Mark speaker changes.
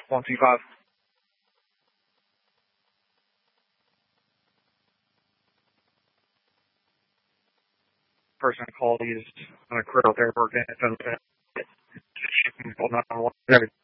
Speaker 1: 125. Person called is on a critical there working at 911.